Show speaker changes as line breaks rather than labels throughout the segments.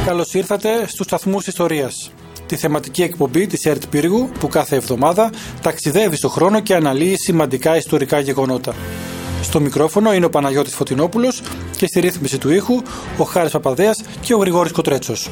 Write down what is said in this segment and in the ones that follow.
Καλώς ήρθατε στους σταθμούς ιστορίας. Τη θεματική εκπομπή της ΕΡΤ Πύργου που κάθε εβδομάδα ταξιδεύει στο χρόνο και αναλύει σημαντικά ιστορικά γεγονότα. Στο μικρόφωνο είναι ο Παναγιώτης Φωτεινόπουλος και στη ρύθμιση του ήχου ο Χάρης Παπαδέας και ο Γρηγόρης Κοτρέτσος.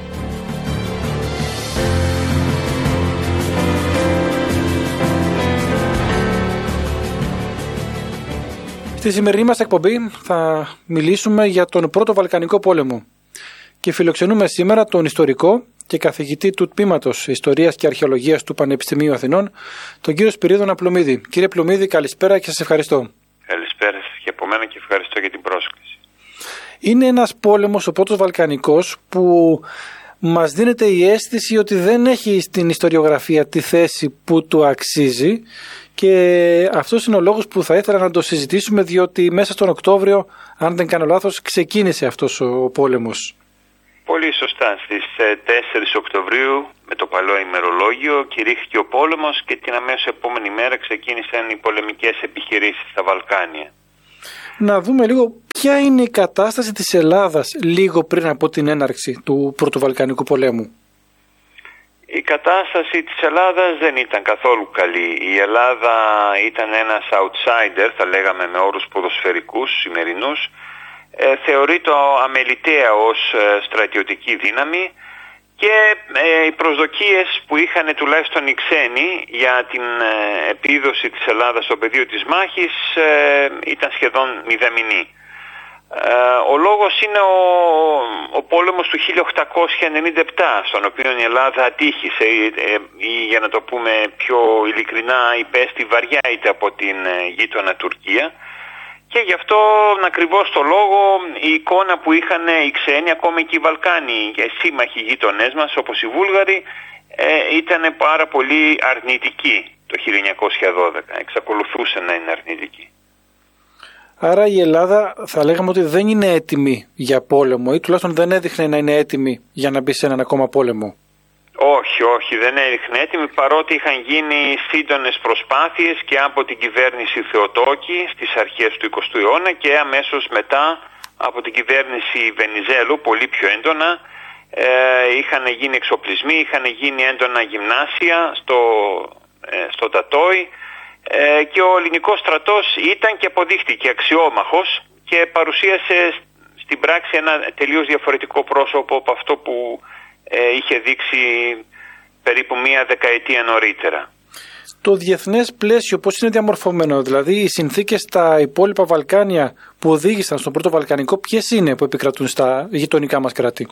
Στη σημερινή μας εκπομπή θα μιλήσουμε για τον Πρώτο Βαλκανικό Πόλεμο και φιλοξενούμε σήμερα τον ιστορικό και καθηγητή του Τμήματος Ιστορίας και Αρχαιολογίας του Πανεπιστημίου Αθηνών, τον κύριο Σπυρίδωνα Πλωμίδη. Κύριε Πλωμίδη, καλησπέρα και σας ευχαριστώ.
Καλησπέρα σας και από μένα και ευχαριστώ για την πρόσκληση.
Είναι ένας πόλεμος, ο Πρώτος Βαλκανικός, που μας δίνεται η αίσθηση ότι δεν έχει στην ιστοριογραφία τη θέση που του αξίζει και αυτός είναι ο λόγος που θα ήθελα να το συζητήσουμε, διότι μέσα στον Οκτώβριο, αν δεν κάνω λάθος, ξεκίνησε αυτός ο πόλεμος.
Πολύ σωστά. Στις 4 Οκτωβρίου με το παλαιό ημερολόγιο κηρύχθηκε ο πόλεμος και την αμέσως επόμενη μέρα ξεκίνησαν οι πολεμικές επιχειρήσεις στα Βαλκάνια.
Να δούμε λίγο ποια είναι η κατάσταση της Ελλάδας λίγο πριν από την έναρξη του Πρώτου Βαλκανικού πολέμου.
Η κατάσταση της Ελλάδας δεν ήταν καθόλου καλή. Η Ελλάδα ήταν ένας outsider, θα λέγαμε με όρους ποδοσφαιρικούς σημερινούς. Θεωρείται αμεληταία ως στρατιωτική δύναμη και οι προσδοκίες που είχαν τουλάχιστον οι ξένοι για την επίδοση της Ελλάδας στο πεδίο της μάχης ήταν σχεδόν μηδαμινή. Ο λόγος είναι ο πόλεμος του 1897, στον οποίο η Ελλάδα ατύχησε ή για να το πούμε πιο ειλικρινά υπέστη βαριά είτε από την γείτονα Τουρκία. Και γι' αυτό ακριβώς το λόγο η εικόνα που είχαν οι ξένοι, ακόμη και οι Βαλκάνοι και σύμμαχοι γείτονές μας όπως οι Βούλγαροι, ήταν πάρα πολύ αρνητική το 1912. Εξακολουθούσε να είναι αρνητική.
Άρα η Ελλάδα θα λέγαμε ότι δεν είναι έτοιμη για πόλεμο ή τουλάχιστον δεν έδειχνε να είναι έτοιμη για να μπει σε έναν ακόμα πόλεμο.
Όχι, δεν έδειχνε έτοιμη, παρότι είχαν γίνει σύντονες προσπάθειες και από την κυβέρνηση Θεοτόκη στις αρχές του 20ου αιώνα και αμέσως μετά από την κυβέρνηση Βενιζέλου, πολύ πιο έντονα. Είχαν γίνει εξοπλισμοί, είχαν γίνει έντονα γυμνάσια στο Τατόι και ο ελληνικός στρατός ήταν και αποδείχτηκε αξιόμαχος και παρουσίασε στην πράξη ένα τελείως διαφορετικό πρόσωπο από αυτό που είχε δείξει περίπου μία δεκαετία νωρίτερα.
Το διεθνές πλαίσιο πώς είναι διαμορφωμένο, δηλαδή οι συνθήκες στα υπόλοιπα Βαλκάνια που οδήγησαν στον Πρώτο Βαλκανικό, ποιες είναι που επικρατούν στα γειτονικά μας κράτη?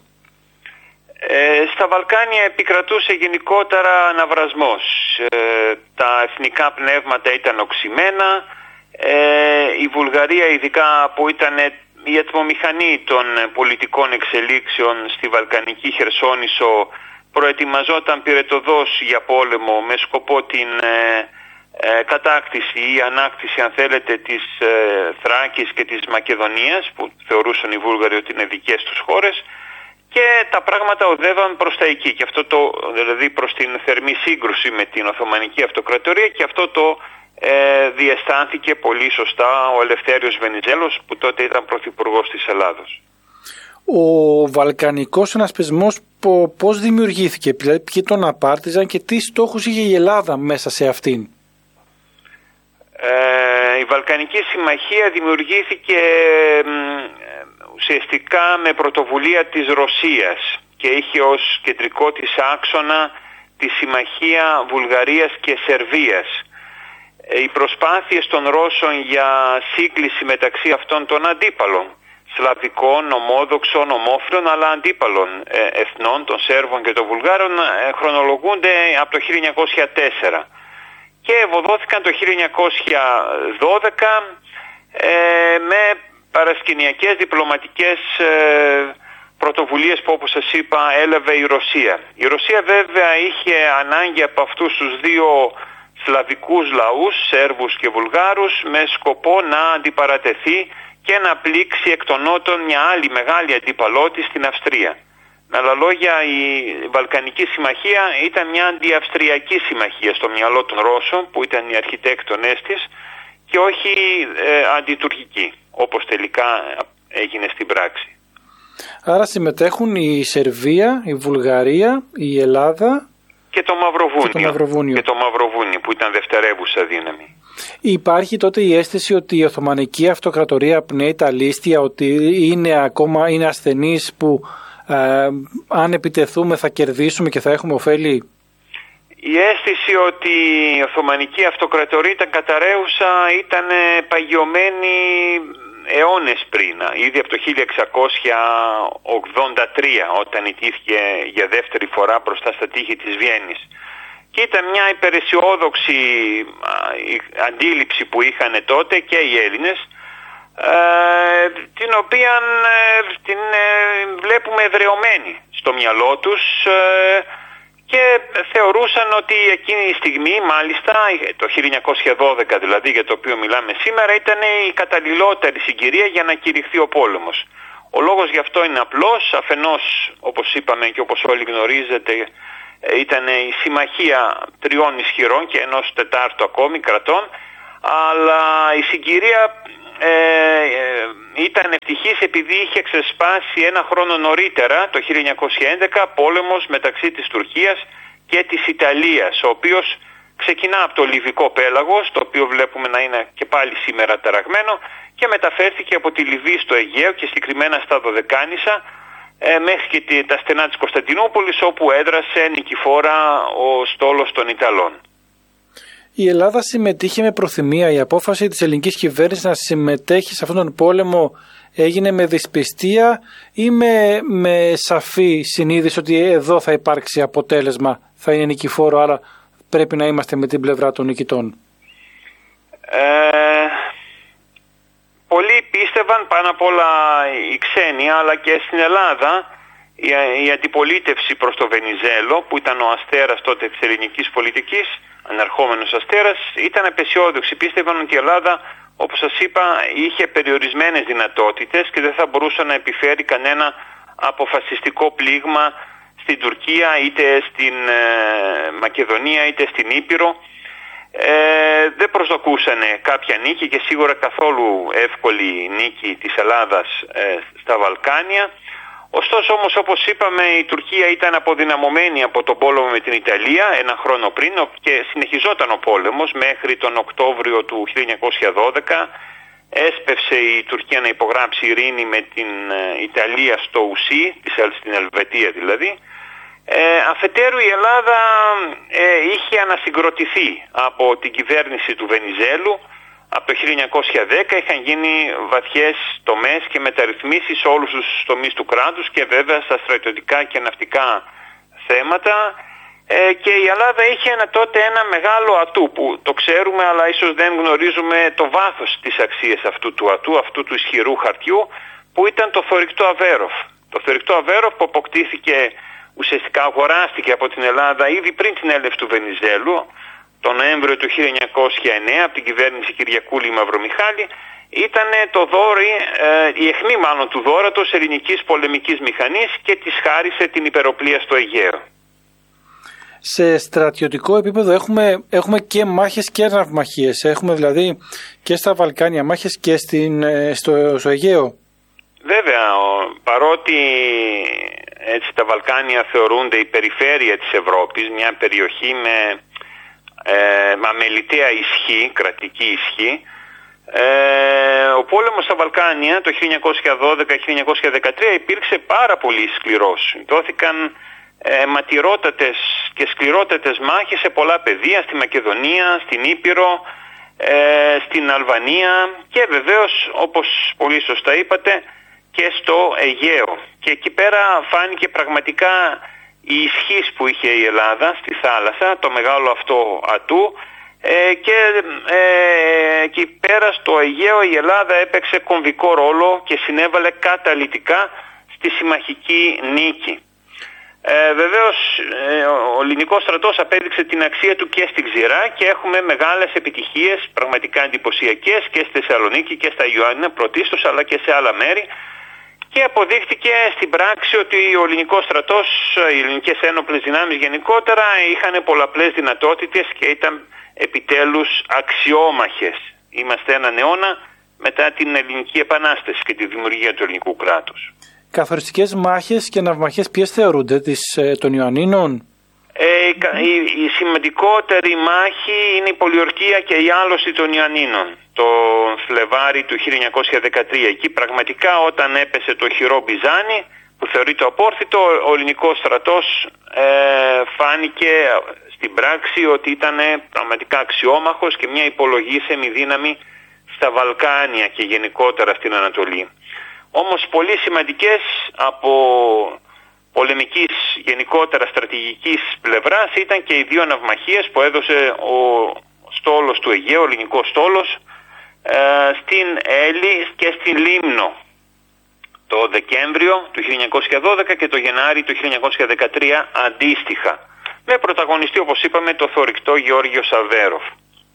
Στα Βαλκάνια επικρατούσε γενικότερα αναβρασμός. Τα εθνικά πνεύματα ήταν οξυμένα. Η Βουλγαρία ειδικά που ήταν η ατμομηχανή των πολιτικών εξελίξεων στη Βαλκανική Χερσόνησο προετοιμαζόταν πυρετωδώς για πόλεμο με σκοπό την κατάκτηση ή ανάκτηση αν θέλετε της Θράκης και της Μακεδονίας που θεωρούσαν οι Βούλγαροι ότι είναι δικές τους χώρες και τα πράγματα οδεύαν προς τα εκεί και αυτό δηλαδή προς την θερμή σύγκρουση με την Οθωμανική Αυτοκρατορία και αυτό το διαισθάνθηκε πολύ σωστά ο Ελευθέριος Βενιζέλος που τότε ήταν πρωθυπουργός της Ελλάδος.
Ο Βαλκανικός συνασπισμός πώς δημιουργήθηκε, δηλαδή ποιοι τον απάρτιζαν και τι στόχους είχε η Ελλάδα μέσα σε αυτήν?
Η Βαλκανική Συμμαχία δημιουργήθηκε ουσιαστικά με πρωτοβουλία της Ρωσίας και είχε ως κεντρικό της άξονα τη Συμμαχία Βουλγαρίας και Σερβίας. Οι προσπάθειες των Ρώσων για σύγκληση μεταξύ αυτών των αντίπαλων, σλαβικών, ομόδοξων, ομόφυλων αλλά αντίπαλων εθνών, των Σέρβων και των Βουλγάρων, χρονολογούνται από το 1904 και ευωδόθηκαν το 1912 με παρασκηνιακές διπλωματικές πρωτοβουλίες που όπως σας είπα έλαβε η Ρωσία. Η Ρωσία βέβαια είχε ανάγκη από αυτούς τους δύο σλαβικούς λαούς, Σέρβους και Βουλγάρους, με σκοπό να αντιπαρατεθεί και να πλήξει εκ των νότων μια άλλη μεγάλη αντιπαλώτη στην Αυστρία. Με άλλα λόγια, η Βαλκανική Συμμαχία ήταν μια αντιαυστριακή συμμαχία στο μυαλό των Ρώσων, που ήταν οι αρχιτέκτονές της, και όχι αντιτουρκική, όπως τελικά έγινε στην πράξη.
Άρα συμμετέχουν η Σερβία, η Βουλγαρία, η Ελλάδα
και το Μαυροβούνιο. Και το Μαυροβούνιο που ήταν δευτερεύουσα δύναμη.
Υπάρχει τότε η αίσθηση ότι η Οθωμανική Αυτοκρατορία πνέει τα λίστια, ότι είναι ασθενής που αν επιτεθούμε θα κερδίσουμε και θα έχουμε ωφέλη?
Η αίσθηση ότι η Οθωμανική Αυτοκρατορία ήταν καταραίουσα ήταν παγιωμένη αιώνες πριν, ήδη από το 1683 όταν ιτήθηκε για δεύτερη φορά μπροστά στα τείχη της Βιέννης. Και ήταν μια υπεραισιόδοξη αντίληψη που είχαν τότε και οι Έλληνες, την οποία την βλέπουμε εδραιωμένη στο μυαλό τους, και θεωρούσαν ότι εκείνη η στιγμή, μάλιστα το 1912 δηλαδή, για το οποίο μιλάμε σήμερα, ήταν η καταλληλότερη συγκυρία για να κηρυχθεί ο πόλεμος. Ο λόγος γι' αυτό είναι απλός. Αφενός, όπως είπαμε και όπως όλοι γνωρίζετε, ήταν η συμμαχία τριών ισχυρών και ενός τετάρτου ακόμη κρατών, αλλά η συγκυρία ήταν ευτυχής επειδή είχε ξεσπάσει ένα χρόνο νωρίτερα, το 1911, πόλεμος μεταξύ της Τουρκίας και της Ιταλίας, ο οποίος ξεκινά από το Λιβικό πέλαγος, το οποίο βλέπουμε να είναι και πάλι σήμερα ταραγμένο, και μεταφέρθηκε από τη Λιβύη στο Αιγαίο και συγκεκριμένα στα Δωδεκάνησα, μέχρι και τα στενά της Κωνσταντινούπολης, όπου έδρασε νικηφόρα ο στόλος των Ιταλών.
Η Ελλάδα συμμετείχε με προθυμία. Η απόφαση της ελληνικής κυβέρνησης να συμμετέχει σε αυτόν τον πόλεμο έγινε με δυσπιστία ή με σαφή συνείδηση ότι εδώ θα υπάρξει αποτέλεσμα, θα είναι νικηφόρο, άρα πρέπει να είμαστε με την πλευρά των νικητών?
Πολλοί πίστευαν, πάνω απ' όλα οι ξένοι, αλλά και στην Ελλάδα η αντιπολίτευση προς το Βενιζέλο, που ήταν ο αστέρας τότε της ελληνικής πολιτικής, αναρχόμενος αστέρας, ήταν απεσιόδοξοι. Πίστευαν ότι η Ελλάδα, όπως σας είπα, είχε περιορισμένες δυνατότητες και δεν θα μπορούσε να επιφέρει κανένα αποφασιστικό πλήγμα στην Τουρκία, είτε στην Μακεδονία, είτε στην Ήπειρο. Δεν προσδοκούσαν κάποια νίκη και σίγουρα καθόλου εύκολη νίκη της Ελλάδας στα Βαλκάνια. Ωστόσο όμως, όπως είπαμε, η Τουρκία ήταν αποδυναμωμένη από τον πόλεμο με την Ιταλία ένα χρόνο πριν και συνεχιζόταν ο πόλεμος μέχρι τον Οκτώβριο του 1912. Έσπευσε η Τουρκία να υπογράψει ειρήνη με την Ιταλία στο Ουσί, στην Ελβετία δηλαδή. Αφετέρου η Ελλάδα είχε ανασυγκροτηθεί από την κυβέρνηση του Βενιζέλου. Από το 1910 είχαν γίνει βαθιές τομές και μεταρρυθμίσεις σε όλους τους τομείς του κράτους και βέβαια στα στρατιωτικά και ναυτικά θέματα, και η Ελλάδα είχε τότε ένα μεγάλο ατού που το ξέρουμε, αλλά ίσως δεν γνωρίζουμε το βάθος της αξίας αυτού του ατού, αυτού του ισχυρού χαρτιού, που ήταν το θωρηκτό Αβέροφ. Το θωρηκτό Αβέροφ που αποκτήθηκε, ουσιαστικά αγοράστηκε από την Ελλάδα ήδη πριν την έλευση του Βενιζέλου, τον Νοέμβριο του 1909 από την κυβέρνηση Κυριακούλη Μαυρομιχάλη, ήταν το δώρη, η αιχμή μάλλον του δώρατος ελληνικής πολεμικής μηχανής και της χάρισε την υπεροπλία στο Αιγαίο.
Σε στρατιωτικό επίπεδο έχουμε και μάχες και ναυμαχίες. Έχουμε δηλαδή και στα Βαλκάνια μάχες και στο Αιγαίο.
Βέβαια, παρότι έτσι τα Βαλκάνια θεωρούνται η περιφέρεια της Ευρώπης, μια περιοχή με αμεληταία ισχύ, κρατική ισχύ, ο πόλεμος στα Βαλκάνια το 1912-1913 υπήρξε πάρα πολύ σκληρός. Δόθηκαν ματηρότατες και σκληρότατες μάχες σε πολλά πεδία, στη Μακεδονία, στην Ήπειρο, στην Αλβανία και βεβαίως, όπως πολύ σωστά είπατε, και στο Αιγαίο. Και εκεί πέρα φάνηκε πραγματικά η ισχύς που είχε η Ελλάδα στη θάλασσα, το μεγάλο αυτό ατού, και εκεί πέρα στο Αιγαίο η Ελλάδα έπαιξε κομβικό ρόλο και συνέβαλε καταλυτικά στη συμμαχική νίκη. Βεβαίως ο ελληνικός στρατός απέδειξε την αξία του και στην Ξηρά και έχουμε μεγάλες επιτυχίες πραγματικά εντυπωσιακές και στη Θεσσαλονίκη και στα Ιωάννινα πρωτίστως, αλλά και σε άλλα μέρη. Και αποδείχτηκε στην πράξη ότι ο ελληνικός στρατός, οι ελληνικές ένοπλες δυνάμεις γενικότερα είχαν πολλαπλές δυνατότητες και ήταν επιτέλους αξιόμαχες. Είμαστε έναν αιώνα μετά την Ελληνική Επανάσταση και τη δημιουργία του ελληνικού κράτους.
καθοριστικές μάχες και ναυμαχίες ποιες θεωρούνται, των Ιωαννίνων?
Η σημαντικότερη μάχη είναι η πολιορκία και η άλωση των Ιωαννίνων το Φλεβάρι του 1913. Εκεί πραγματικά όταν έπεσε το χειρό Μπιζάνι, που θεωρείται απόρθητο, ο ελληνικός στρατός φάνηκε στην πράξη ότι ήταν πραγματικά αξιόμαχος και μια υπολογίσιμη δύναμη στα Βαλκάνια και γενικότερα στην Ανατολή. Όμως πολύ σημαντικές από πολεμικής, γενικότερα στρατηγικής πλευράς, ήταν και οι δύο ναυμαχίες που έδωσε ο στόλος του Αιγαίου, ο ελληνικός στόλος, στην Έλλη και στην Λίμνο το Δεκέμβριο του 1912 και το Γενάρη του 1913 αντίστοιχα, με πρωταγωνιστή, όπως είπαμε, το θωρηκτό Γεώργιο Σαβέροφ.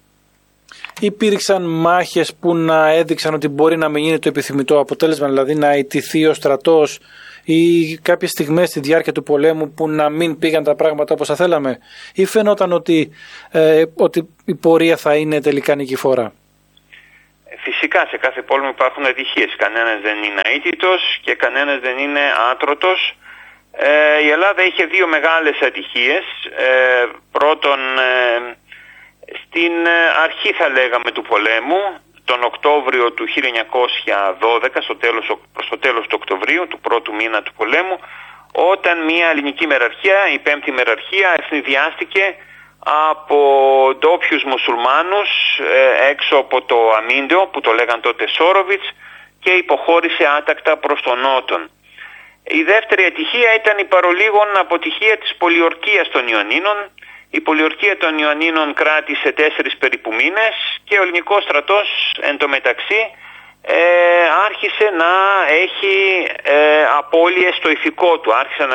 Υπήρξαν μάχες που να έδειξαν ότι μπορεί να μην είναι το επιθυμητό αποτέλεσμα, δηλαδή να ιτηθεί ο στρατός, ή κάποιες στιγμές στη διάρκεια του πολέμου που να μην πήγαν τα πράγματα όπως θα θέλαμε, ή φαινόταν ότι η πορεία θα είναι τελικά νικηφόρα?
Φυσικά σε κάθε πόλεμο υπάρχουν ατυχίες. Κανένας δεν είναι αίτητος και κανένας δεν είναι άτρωτος. Η Ελλάδα είχε δύο μεγάλες ατυχίες. Πρώτον, στην αρχή θα λέγαμε του πολέμου, τον Οκτώβριο του 1912, προς το τέλος του Οκτωβρίου, του πρώτου μήνα του πολέμου, όταν μια ελληνική μεραρχία, η 5η μεραρχία, ευνηδιάστηκε από ντόπιους μουσουλμάνους έξω από το Αμίντεο, που το λέγαν τότε Σόροβιτς, και υποχώρησε άτακτα προς τον Νότον. Η δεύτερη ατυχία ήταν η παρολίγων αποτυχία της πολιορκίας των Ιωαννίνων. Η πολιορκία των Ιωαννίνων κράτησε 4 περίπου μήνες και ο ελληνικός στρατός εντωμεταξύ άρχισε να έχει απώλειες στο ηθικό του. Άρχισαν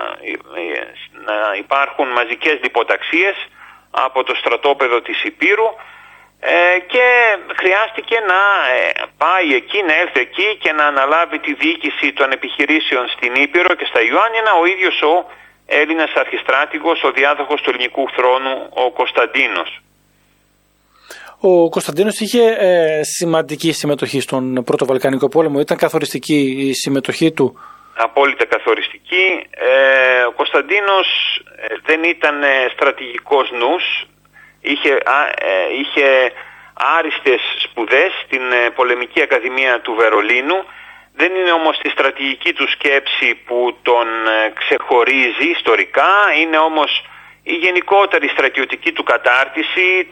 να υπάρχουν μαζικές λιποταξίες από το στρατόπεδο της Υπήρου και χρειάστηκε να πάει εκεί, να έρθει εκεί και να αναλάβει τη διοίκηση των επιχειρήσεων στην Ήπειρο και στα Ιωάννινα ο ίδιος ο Έλληνας αρχιστράτηγος, ο διάδοχος του ελληνικού θρόνου, ο Κωνσταντίνος.
Ο Κωνσταντίνος είχε σημαντική συμμετοχή στον Πρώτο Βαλκανικό Πόλεμο, ήταν καθοριστική η συμμετοχή του?
Απόλυτα καθοριστική. Ο Κωνσταντίνος δεν ήταν στρατηγικός νους, είχε άριστες σπουδές στην Πολεμική Ακαδημία του Βερολίνου. Δεν είναι όμως τη στρατηγική του σκέψη που τον ξεχωρίζει ιστορικά, είναι όμως η γενικότερη στρατιωτική του κατάρτιση,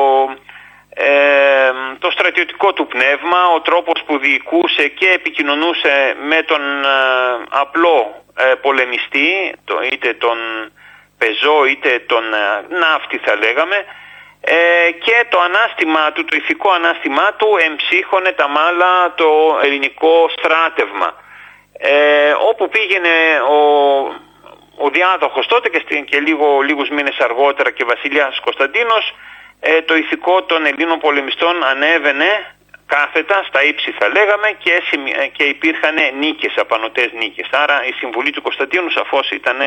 το στρατιωτικό του πνεύμα, ο τρόπος που διοικούσε και επικοινωνούσε με τον απλό πολεμιστή, είτε τον πεζό είτε τον ναύτη θα λέγαμε, και το ανάστημά του, το ηθικό ανάστημά του εμψύχωνε τα μάλα το ελληνικό στράτευμα. Όπου πήγαινε ο διάδοχος τότε και λίγους μήνες αργότερα και βασιλιάς Κωνσταντίνος, το ηθικό των Ελλήνων πολεμιστών ανέβαινε κάθετα στα ύψη θα λέγαμε και υπήρχαν νίκες, απανωτές νίκες. Άρα η συμβουλή του Κωνσταντίνου σαφώς ήταν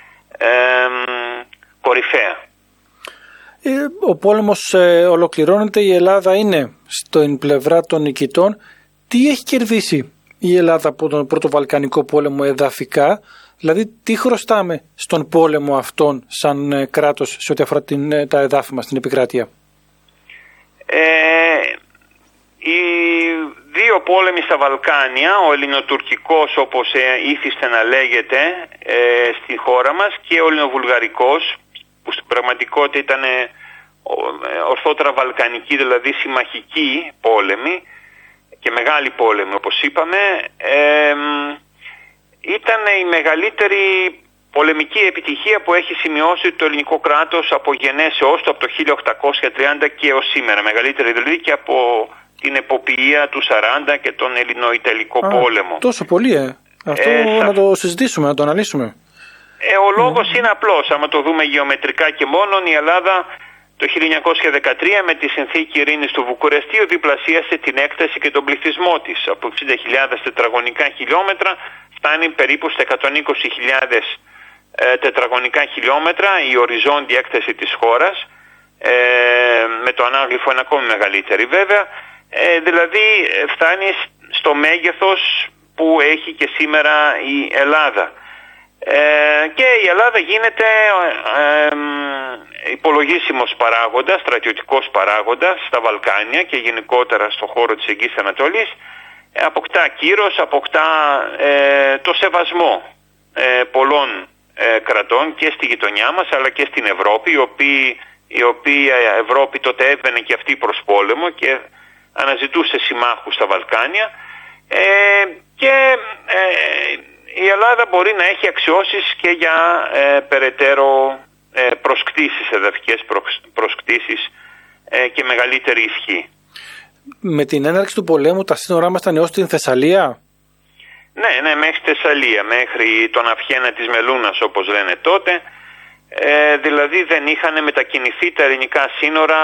κορυφαία.
Ο πόλεμος ολοκληρώνεται, η Ελλάδα είναι στην πλευρά των νικητών. Τι έχει κερδίσει η Ελλάδα από τον Πρώτο Βαλκανικό Πόλεμο εδαφικά, δηλαδή τι χρωστάμε στον πόλεμο αυτόν σαν κράτος σε ό,τι αφορά τα εδάφη μας, την επικράτεια?
Οι δύο πόλεμοι στα Βαλκάνια, ο ελληνοτουρκικός όπως ήθιστε να λέγεται στη χώρα μας, και ο ελληνοβουλγαρικός, που στην πραγματικότητα ήταν ορθότερα βαλκανική, δηλαδή συμμαχική πόλεμη και μεγάλη πόλεμη όπως είπαμε, ήταν η μεγαλύτερη πολεμική επιτυχία που έχει σημειώσει το ελληνικό κράτος από γενέσεώς του, από το 1830 και ως σήμερα. Μεγαλύτερη δηλαδή και από την εποπτεία του 40 και τον Ελληνο-Ιταλικό πόλεμο.
Τόσο πολύ, αυτό να το συζητήσουμε, να το αναλύσουμε.
Ο λόγος είναι απλός. Άμα το δούμε γεωμετρικά και μόνον, η Ελλάδα το 1913 με τη συνθήκη ειρήνης του Βουκουρεστίου διπλασίασε την έκταση και τον πληθυσμό της. Από 60.000 τετραγωνικά χιλιόμετρα φτάνει περίπου στα 120.000 τετραγωνικά χιλιόμετρα η οριζόντια έκταση της χώρας, με το ανάγλυφο είναι ακόμη μεγαλύτερη βέβαια, δηλαδή φτάνει στο μέγεθος που έχει και σήμερα η Ελλάδα. Και η Ελλάδα γίνεται υπολογίσιμος παράγοντας, στρατιωτικός παράγοντας στα Βαλκάνια και γενικότερα στο χώρο της Εγγύης Ανατολής. Αποκτά κύρος, αποκτά το σεβασμό πολλών κρατών και στη γειτονιά μας αλλά και στην Ευρώπη, η οποία Ευρώπη τότε έβαινε και αυτή προς πόλεμο και αναζητούσε συμμάχους στα Βαλκάνια, και η Ελλάδα μπορεί να έχει αξιώσεις και για περαιτέρω προσκτήσεις, εδαφικές προσκτήσεις και μεγαλύτερη ισχύ.
Με την έναρξη του πολέμου τα σύνορά μας ήταν έως την Θεσσαλία?
Ναι, μέχρι Θεσσαλία, μέχρι τον Αυχένα της Μελούνας όπως λένε τότε. Δηλαδή δεν είχαν μετακινηθεί τα ελληνικά σύνορα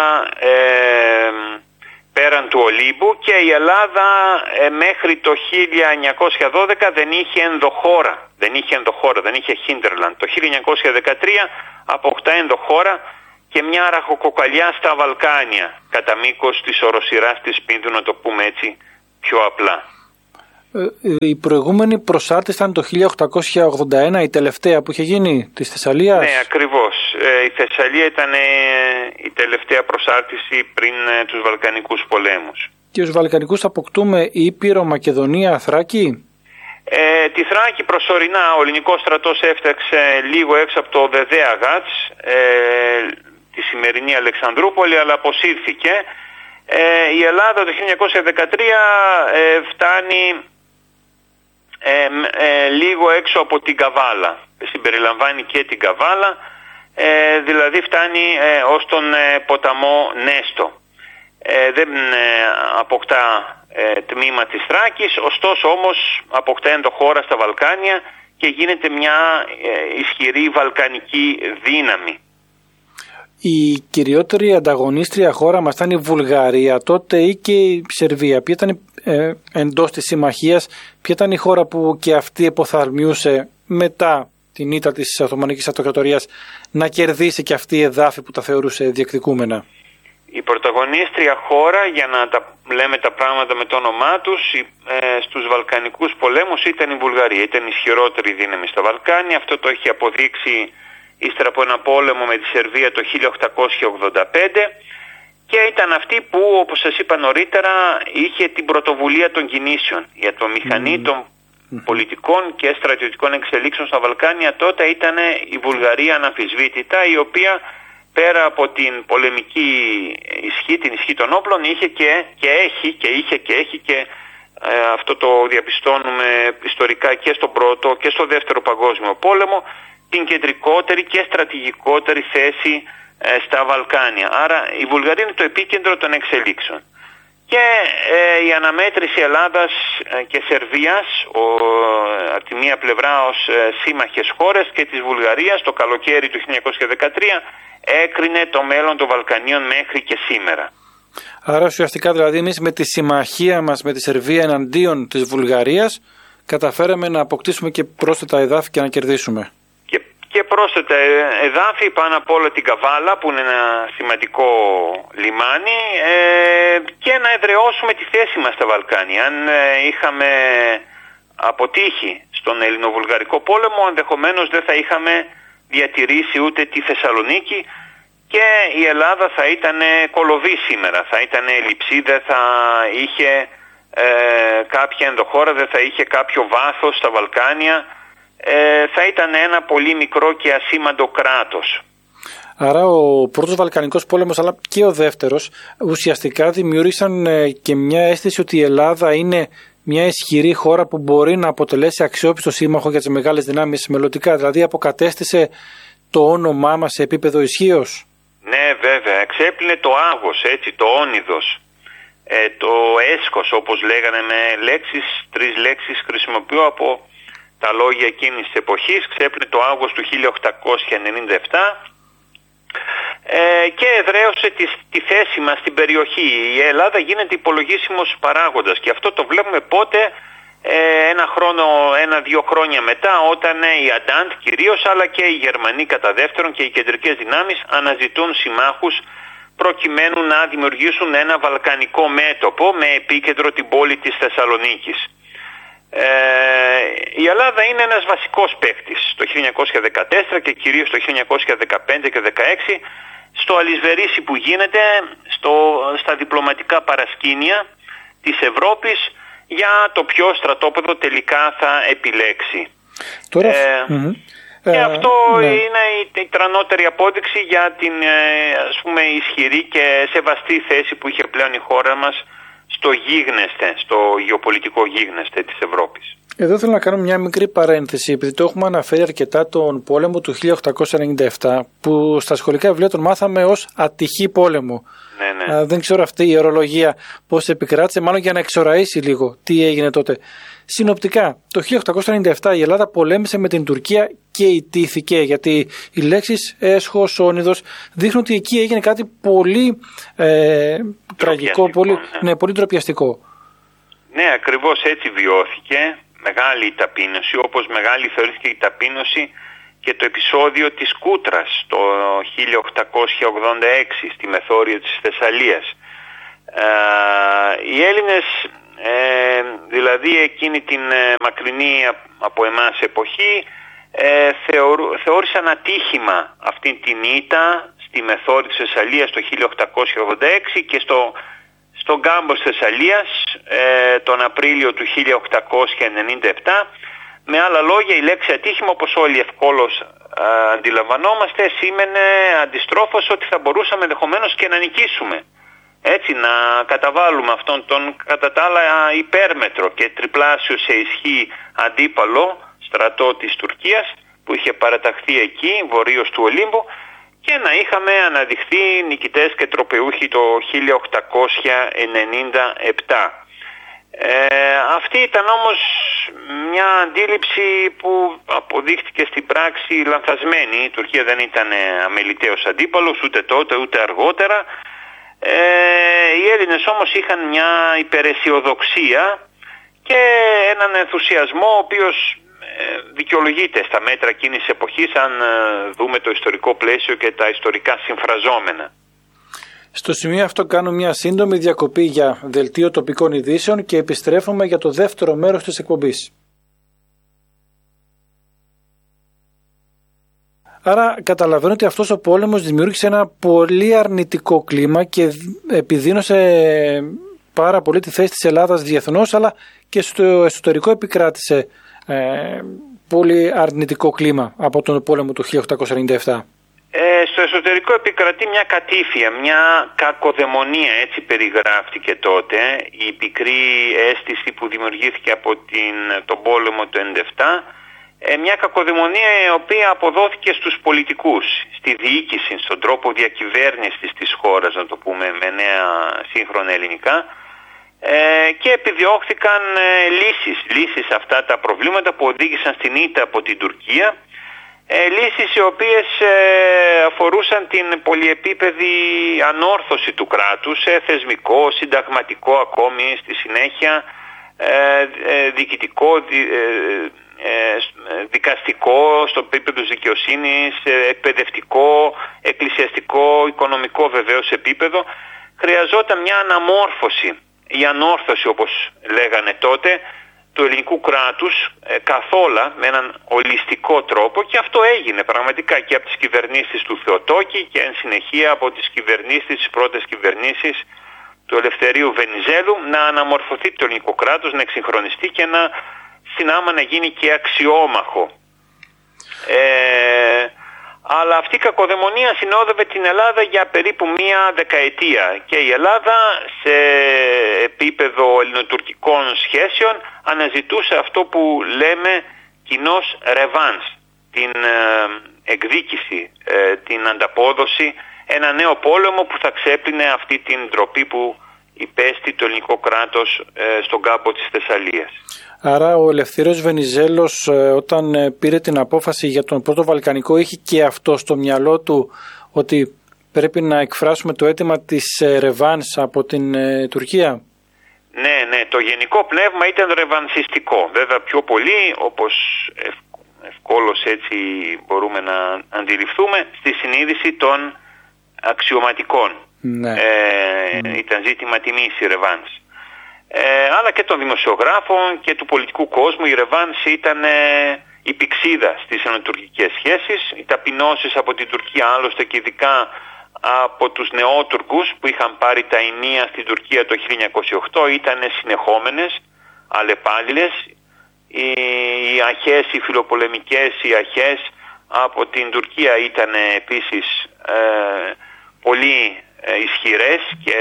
πέραν του Ολύμπου, και η Ελλάδα μέχρι το 1912 δεν είχε ενδοχώρα, δεν είχε hinterland. Το 1913 αποκτά ενδοχώρα και μια ραχοκοκαλιά στα Βαλκάνια κατά μήκος της οροσειράς της Πίνδου, να το πούμε έτσι πιο απλά.
Η προηγούμενη προσάρτηση ήταν το 1881, η τελευταία που είχε γίνει της Θεσσαλίας. Ναι,
ακριβώς. Η Θεσσαλία ήταν η τελευταία προσάρτηση πριν τους Βαλκανικούς πολέμους.
Και τους Βαλκανικούς αποκτούμε Ήπειρο, Μακεδονία, Θράκη.
Τη Θράκη προσωρινά ο ελληνικός στρατός έφταξε λίγο έξω από το Δεδέα Γάτς, τη σημερινή Αλεξανδρούπολη, αλλά αποσύρθηκε. Η Ελλάδα το 1913 φτάνει λίγο έξω από την Καβάλα, συμπεριλαμβάνει και την Καβάλα, δηλαδή φτάνει ως τον ποταμό Νέστο. Δεν αποκτά τμήμα της Θράκης, ωστόσο όμως αποκτά ενδοχώρα στα Βαλκάνια και γίνεται μια ισχυρή βαλκανική δύναμη.
Η κυριότερη ανταγωνίστρια χώρα μας ήταν η Βουλγαρία τότε ή και η Σερβία? Ποια ήταν εντός της συμμαχίας, ποια ήταν η χώρα που και αυτή υποθαρμιούσε μετά την ήττα της Οθωμανικής Αυτοκρατορίας να κερδίσει και αυτή η εδάφη που τα θεωρούσε διεκδικούμενα?
Η πρωταγωνίστρια χώρα, για να λέμε τα πράγματα με το όνομά τους, στους Βαλκανικούς πολέμους ήταν η Βουλγαρία. Ήταν ισχυρότερη δύναμη στα Βαλκάνια. Αυτό το έχει αποδείξει ύστερα από ένα πόλεμο με τη Σερβία το 1885, και ήταν αυτή που, όπως σας είπα νωρίτερα, είχε την πρωτοβουλία των κινήσεων. Η ατμομηχανή των πολιτικών και στρατιωτικών εξελίξεων στα Βαλκάνια τότε ήταν η Βουλγαρία αναμφισβήτητα, η οποία πέρα από την πολεμική ισχύ, την ισχύ των όπλων, είχε και έχει αυτό το διαπιστώνουμε ιστορικά και στον πρώτο και στο δεύτερο παγκόσμιο πόλεμο, την κεντρικότερη και στρατηγικότερη θέση στα Βαλκάνια. Άρα η Βουλγαρία είναι το επίκεντρο των εξελίξεων. Και η αναμέτρηση Ελλάδας και Σερβίας από τη μία πλευρά ως σύμμαχες χώρες και της Βουλγαρίας το καλοκαίρι του 1913 έκρινε το μέλλον των Βαλκανίων μέχρι και σήμερα.
Άρα ουσιαστικά δηλαδή εμείς με τη συμμαχία μας με τη Σερβία εναντίον της Βουλγαρίας καταφέραμε να αποκτήσουμε και πρόσθετα εδάφη και να κερδίσουμε.
Και πρόσθετα εδάφη, πάνω απ' όλα την Καβάλα που είναι ένα σημαντικό λιμάνι, και να εδραιώσουμε τη θέση μας στα Βαλκάνια. Αν είχαμε αποτύχει στον Ελληνοβουλγαρικό πόλεμο, ενδεχομένως δεν θα είχαμε διατηρήσει ούτε τη Θεσσαλονίκη και η Ελλάδα θα ήταν κολοβή σήμερα, θα ήταν λειψή, δεν θα είχε κάποια ενδοχώρα, δεν θα είχε κάποιο βάθος στα Βαλκάνια. Θα ήταν ένα πολύ μικρό και ασήμαντο κράτος.
Άρα ο πρώτος Βαλκανικός πόλεμος αλλά και ο δεύτερος ουσιαστικά δημιούργησαν και μια αίσθηση ότι η Ελλάδα είναι μια ισχυρή χώρα που μπορεί να αποτελέσει αξιόπιστο σύμμαχο για τις μεγάλες δυνάμεις μελλοντικά. Δηλαδή αποκατέστησε το όνομά μας σε επίπεδο ισχύος.
Ναι, βέβαια. Εξέπλυνε το άγος, έτσι, το όνειδος, το έσχος, όπως λέγανε με τρεις λέξεις χρησιμοποιώ από τα λόγια εκείνης της εποχής. Ξέπλυνε το άγος του 1897 και εδραίωσε τη θέση μας στην περιοχή. Η Ελλάδα γίνεται υπολογίσιμος παράγοντας και αυτό το βλέπουμε πότε, ένα-δύο χρόνια μετά, όταν η Αντάντ κυρίως αλλά και οι Γερμανοί κατά δεύτερον και οι κεντρικές δυνάμεις αναζητούν συμμάχους προκειμένου να δημιουργήσουν ένα βαλκανικό μέτωπο με επίκεντρο την πόλη της Θεσσαλονίκης. Η Ελλάδα είναι ένας βασικός παίκτης το 1914 και κυρίως το 1915 και 16 στο αλυσβερίσι που γίνεται στα διπλωματικά παρασκήνια της Ευρώπης για το ποιο στρατόπεδο τελικά θα επιλέξει.
Τώρα,
και αυτό είναι η τρανότερη απόδειξη για την ας πούμε ισχυρή και σεβαστή θέση που είχε πλέον η χώρα μας στο γίγνεσθε, στο γεωπολιτικό γίγνεσθε της Ευρώπης.
Εδώ θέλω να κάνω μια μικρή παρένθεση, επειδή το έχουμε αναφέρει αρκετά τον πόλεμο του 1897, που στα σχολικά βιβλία τον μάθαμε ως ατυχή πόλεμο.
Ναι.
Δεν ξέρω αυτή η ορολογία πώς επικράτησε, μάλλον για να εξοραίσει λίγο τι έγινε τότε. Συνοπτικά, το 1897 η Ελλάδα πολέμησε με την Τουρκία και ιτήθηκε, γιατί οι λέξεις έσχος, όνειδος δείχνουν ότι εκεί έγινε κάτι πολύ τραγικό, πολύ ντροπιαστικό.
Ναι, ακριβώς έτσι βιώθηκε. Μεγάλη ταπείνωση, όπως μεγάλη θεωρήθηκε η ταπείνωση και το επεισόδιο της Κούτρας το 1886 στη μεθόριο της Θεσσαλίας. Οι Έλληνες, δηλαδή εκείνη την μακρινή από εμάς εποχή, θεώρησαν ατύχημα αυτή την ήττα στη μεθόριο της Θεσσαλίας το 1886 και στον κάμπο της Θεσσαλίας τον Απρίλιο του 1897. Με άλλα λόγια, η λέξη ατύχημα, όπως όλοι ευκόλως αντιλαμβανόμαστε, σήμαινε αντιστρόφως ότι θα μπορούσαμε ενδεχομένως και να νικήσουμε. Έτσι, να καταβάλουμε αυτόν τον κατά τα άλλα υπέρμετρο και τριπλάσιο σε ισχύ αντίπαλο στρατό της Τουρκίας που είχε παραταχθεί εκεί, βορείως του Ολύμπου, και να είχαμε αναδειχθεί νικητές και τροπεούχοι το 1897. Αυτή ήταν όμως μια αντίληψη που αποδείχτηκε στην πράξη λανθασμένη. Η Τουρκία δεν ήταν αμεληταίος αντίπαλος ούτε τότε ούτε αργότερα. Οι Έλληνες όμως είχαν μια υπεραισιοδοξία και έναν ενθουσιασμό ο οποίος δικαιολογείται στα μέτρα εκείνης της εποχής αν δούμε το ιστορικό πλαίσιο και τα ιστορικά συμφραζόμενα.
Στο σημείο αυτό κάνω μια σύντομη διακοπή για δελτίο τοπικών ειδήσεων και επιστρέφουμε για το δεύτερο μέρος της εκπομπής. Άρα καταλαβαίνω ότι αυτός ο πόλεμος δημιούργησε ένα πολύ αρνητικό κλίμα και επιδίνωσε πάρα πολύ τη θέση της Ελλάδας διεθνώς, αλλά και στο εσωτερικό επικράτησε πολύ αρνητικό κλίμα από τον πόλεμο του 1897.
Στο εσωτερικό επικρατεί μια κατήφια, μια κακοδαιμονία, έτσι περιγράφτηκε τότε, η πικρή αίσθηση που δημιουργήθηκε από τον πόλεμο του 1997, μια κακοδαιμονία η οποία αποδόθηκε στους πολιτικούς, στη διοίκηση, στον τρόπο διακυβέρνησης της χώρας, να το πούμε με νέα σύγχρονα ελληνικά, και επιδιώχθηκαν λύσεις σε αυτά τα προβλήματα που οδήγησαν στην ήττα από την Τουρκία, λύσεις οι οποίες αφορούσαν την πολυεπίπεδη ανόρθωση του κράτους σε θεσμικό, συνταγματικό ακόμη στη συνέχεια, διοικητικό, δικαστικό, στο επίπεδο της δικαιοσύνης, εκπαιδευτικό, εκκλησιαστικό, οικονομικό βεβαίως επίπεδο. Χρειαζόταν μια αναμόρφωση, η ανόρθωση όπως λέγανε τότε, του ελληνικού κράτους καθόλου με έναν ολιστικό τρόπο, και αυτό έγινε πραγματικά και από τις κυβερνήσεις του Θεοτόκη και εν συνεχεία από τις τις πρώτες κυβερνήσεις του Ελευθερίου Βενιζέλου, να αναμορφωθεί το ελληνικό κράτος, να εξυγχρονιστεί και να συνάμα να γίνει και αξιόμαχο. Αλλά αυτή η κακοδαιμονία συνόδευε την Ελλάδα για περίπου μία δεκαετία και η Ελλάδα σε επίπεδο ελληνοτουρκικών σχέσεων αναζητούσε αυτό που λέμε κοινώς ρεβάνς, την εκδίκηση, την ανταπόδοση, ένα νέο πόλεμο που θα ξέπλυνε αυτή την ντροπή που υπέστη το ελληνικό κράτος στον κάμπο της Θεσσαλίας.
Άρα ο Ελευθέριος Βενιζέλος όταν πήρε την απόφαση για τον πρώτο Βαλκανικό είχε και αυτό στο μυαλό του, ότι πρέπει να εκφράσουμε το αίτημα της ρεβάνς από την Τουρκία?
Ναι, το γενικό πνεύμα ήταν ρεβανσιστικό. Βέβαια πιο πολύ, όπως ευκόλως έτσι μπορούμε να αντιληφθούμε, στη συνείδηση των αξιωματικών. Ναι. Ήταν ζήτημα τιμής η ρεβάνς. αλλά και των δημοσιογράφων και του πολιτικού κόσμου. Η ρευάνση ήταν η πηξίδα στις ενωτουρκικές σχέσεις. Οι ταπεινώσεις από την Τουρκία, άλλωστε και ειδικά από τους νεότουρκους που είχαν πάρει τα ηνία στην Τουρκία το 1908, ήταν συνεχόμενες, αλλεπάλληλες. Οι αρχές, οι φιλοπολεμικές, οι αρχές από την Τουρκία ήταν επίσης πολύ ισχυρές και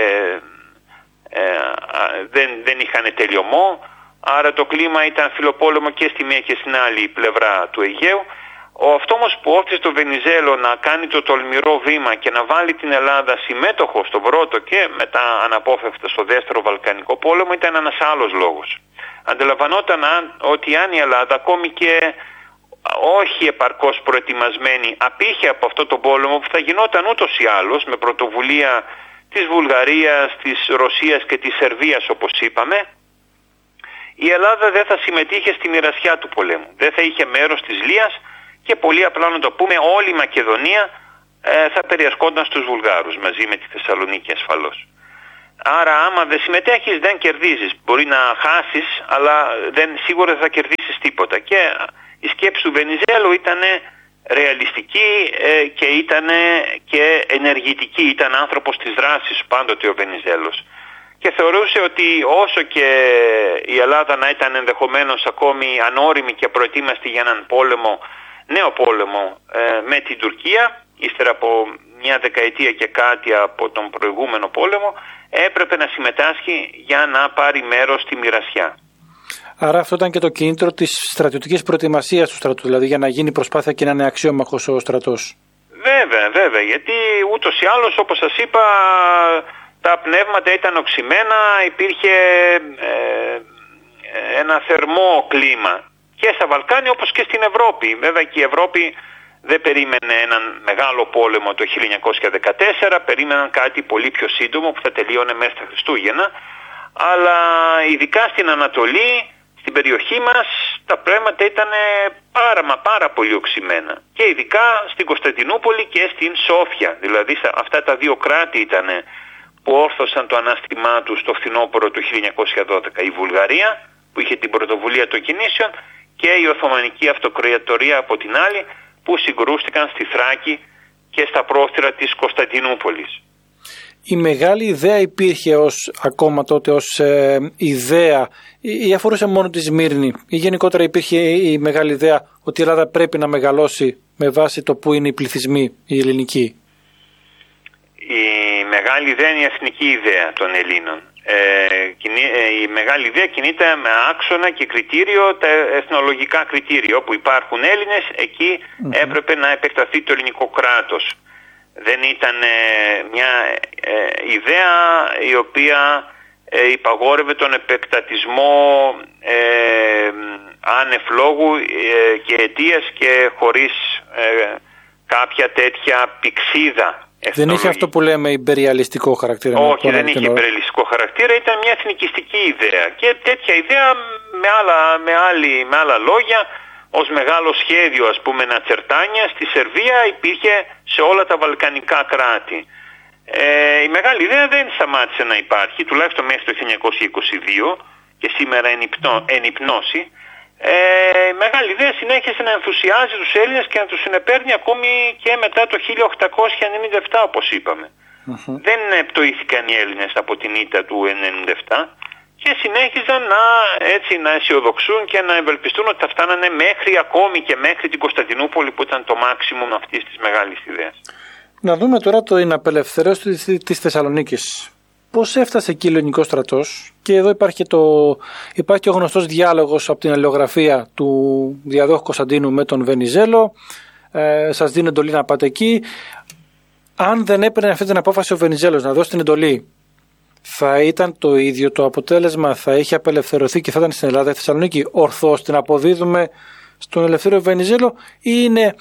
δεν είχαν τελειωμό. Άρα το κλίμα ήταν φιλοπόλεμο και στη μία και στην άλλη πλευρά του Αιγαίου. Αυτό όμως που όθησε το Βενιζέλο να κάνει το τολμηρό βήμα και να βάλει την Ελλάδα συμμέτοχο στον πρώτο και μετά αναπόφευκτα στο δεύτερο Βαλκανικό πόλεμο ήταν ένας άλλος λόγος. Αντιλαμβανόταν ότι αν η Ελλάδα, ακόμη και όχι επαρκώς προετοιμασμένη, απήχε από αυτό το πόλεμο που θα γινόταν ούτως ή άλλως με πρωτοβουλία της Βουλγαρίας, της Ρωσίας και της Σερβίας όπως είπαμε, η Ελλάδα δεν θα συμμετείχε στη μοιρασιά του πολέμου. Δεν θα είχε μέρος της Λίας και πολύ απλά να το πούμε, όλη η Μακεδονία θα περιερχόταν στους Βουλγάρους μαζί με τη Θεσσαλονίκη ασφαλώς. Άρα άμα δεν συμμετέχεις δεν κερδίζεις. Μπορεί να χάσεις, αλλά σίγουρα δεν θα κερδίσεις τίποτα. Και η σκέψη του Βενιζέλου ήταν ρεαλιστική και ήταν και ενεργητική. Ήταν άνθρωπος της δράσης πάντοτε ο Βενιζέλος. Και θεωρούσε ότι όσο και η Ελλάδα να ήταν ενδεχομένως ακόμη ανώριμη και προετοίμαστη για έναν πόλεμο, νέο πόλεμο με την Τουρκία, ύστερα από μια δεκαετία και κάτι από τον προηγούμενο πόλεμο, έπρεπε να συμμετάσχει για να πάρει μέρος στη μοιρασιά.
Άρα αυτό ήταν και το κίνητρο της στρατιωτικής προετοιμασίας του στρατού, δηλαδή για να γίνει προσπάθεια και να είναι αξιόμαχος ο στρατός.
Βέβαια, γιατί ούτως ή άλλως όπως σας είπα τα πνεύματα ήταν οξυμένα, υπήρχε ένα θερμό κλίμα και στα Βαλκάνια όπως και στην Ευρώπη. Βέβαια και η Ευρώπη δεν περίμενε έναν μεγάλο πόλεμο το 1914, περίμεναν κάτι πολύ πιο σύντομο που θα τελείωνε μέσα στα Χριστούγεννα, αλλά ειδικά στην Ανατολή, στην περιοχή μας, τα πράγματα ήταν πάρα πολύ οξυμένα. Και ειδικά στην Κωνσταντινούπολη και στην Σόφια, δηλαδή αυτά τα δύο κράτη ήταν που όρθωσαν το ανάστημά τους το φθινόπωρο του 1912. Η Βουλγαρία που είχε την πρωτοβουλία των κινήσεων και η Οθωμανική Αυτοκρατορία από την άλλη που συγκρούστηκαν στη Θράκη και στα πρόθυρα της Κωνσταντινούπολης.
Η μεγάλη ιδέα υπήρχε ακόμα τότε ως ιδέα ή αφορούσε μόνο τη Σμύρνη ή γενικότερα υπήρχε η μεγάλη ιδέα ότι η Ελλάδα πρέπει να μεγαλώσει με βάση το που είναι οι πληθυσμοί οι ελληνικοί?
Η μεγάλη ιδέα είναι η εθνική ιδέα των Ελλήνων. Η μεγάλη ιδέα κινείται με άξονα και κριτήριο τα εθνολογικά κριτήρια. Όπου υπάρχουν Έλληνες, εκεί έπρεπε να επεκταθεί το ελληνικό κράτος. Δεν ήταν μια ιδέα η οποία υπαγόρευε τον επεκτατισμό άνευ λόγου και αιτίας και χωρίς κάποια τέτοια πηξίδα.
Δεν είχε αυτό που λέμε ιμπεριαλιστικό χαρακτήρα?
Όχι, δεν είχε ιμπεριαλιστικό χαρακτήρα, ήταν μια εθνικιστική ιδέα. Και τέτοια ιδέα με άλλα λόγια, ως μεγάλο σχέδιο ας πούμε Νατσερτάνια στη Σερβία υπήρχε σε όλα τα βαλκανικά κράτη. Η μεγάλη ιδέα δεν σταμάτησε να υπάρχει, τουλάχιστον μέχρι το 1922 και σήμερα εν υπνώσει. Η μεγάλη ιδέα συνέχισε να ενθουσιάζει τους Έλληνες και να τους συνεπέρνει ακόμη και μετά το 1897 όπως είπαμε. Δεν πτωήθηκαν οι Έλληνες από την ήττα του 1997 και συνέχιζαν να αισιοδοξούν και να ευελπιστούν ότι θα φτάνανε ακόμη και μέχρι την Κωνσταντινούπολη που ήταν το maximum αυτής της μεγάλης ιδέας.
Να δούμε τώρα την απελευθέρωση της Θεσσαλονίκης. Πώς έφτασε εκεί ο ελληνικός στρατός? Και εδώ υπάρχει ο γνωστός διάλογος από την αλληλογραφία του διαδόχου Κωνσταντίνου με τον Βενιζέλο. Σας δίνω εντολή να πάτε εκεί. Αν δεν έπαιρνε αυτή την απόφαση ο Βενιζέλος να δώσει την εντολή, θα ήταν το ίδιο το αποτέλεσμα? Θα είχε απελευθερωθεί και θα ήταν στην Ελλάδα η Θεσσαλονίκη? Ορθώς την αποδίδουμε στον Ελευθέριο Βενιζέλο ή είναι